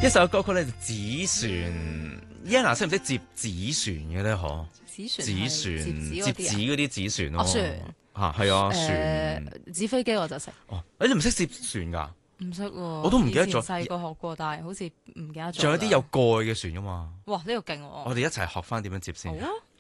一首歌曲咧就紙船，Yana 識唔識接紙船嘅咧？嗬， 紙船接係紙嗰啲紙船咯。 船嚇係啊，船。 紙飛機我就識， 哦，你唔識接船㗎？ 唔識喎。 我都唔記得咗以前細個學過，但係好似唔記得咗。 仲有啲有蓋嘅船㗎嘛？ 哇，呢個勁喎！ 我哋一齊學翻點樣接先。 好啊！